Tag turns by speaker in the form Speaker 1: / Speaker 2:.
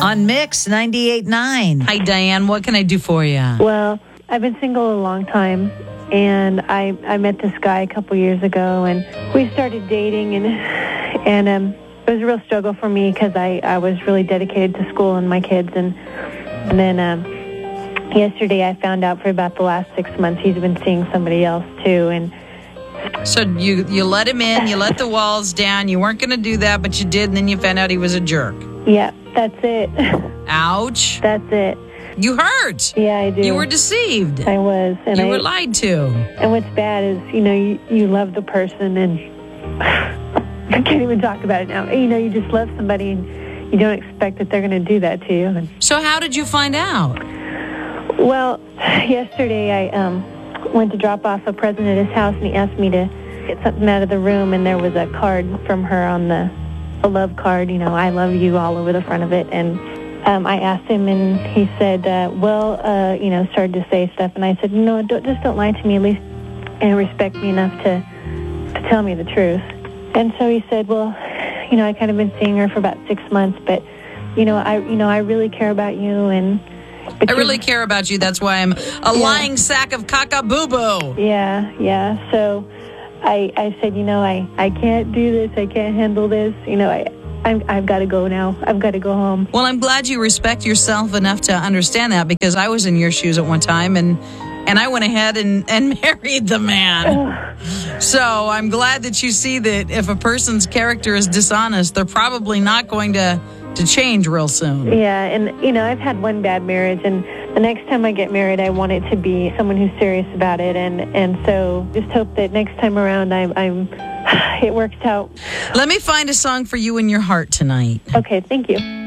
Speaker 1: On Mix 98.9.
Speaker 2: Hi, Diane. What can I do for you?
Speaker 3: Well, I've been single a long time, and I met this guy a couple years ago, and we started dating, and it was a real struggle for me because I was really dedicated to school and my kids, and then yesterday I found out for about the last 6 months he's been seeing somebody else too, and
Speaker 2: so you let him in, you let the walls down, you weren't going to do that, but you did, and then you found out he was a jerk.
Speaker 3: yeah, that's it.
Speaker 2: Ouch.
Speaker 3: That's it.
Speaker 2: You hurt.
Speaker 3: Yeah, I do.
Speaker 2: You were deceived.
Speaker 3: I was. And
Speaker 2: you were lied to.
Speaker 3: And what's bad is, you love the person, and I can't even talk about it now. You just love somebody, and you don't expect that they're going to do that to you. And
Speaker 2: so how did you find out?
Speaker 3: well, yesterday I went to drop off a present at his house, and he asked me to get something out of the room, and there was a card from her on a love card, I love you all over the front of it. And I asked him, and he said, started to say stuff, and I said, no, don't lie to me, at least, and respect me enough to tell me the truth. And so he said, well, I kind of been seeing her for about 6 months, but, I really care about you, and
Speaker 2: I really care about you. That's why I'm a lying sack of caca-boo-boo.
Speaker 3: Yeah. So I said, I can't do this. I can't handle this. I've got to go now. I've got to go home.
Speaker 2: Well, I'm glad you respect yourself enough to understand that, because I was in your shoes at one time, and I went ahead and married the man. So I'm glad that you see that if a person's character is dishonest, they're probably not going to change real soon.
Speaker 3: Yeah, and, I've had one bad marriage, and the next time I get married, I want it to be someone who's serious about it, and so just hope that next time around it works out.
Speaker 2: Let me find a song for you in your heart tonight.
Speaker 3: Okay, thank you.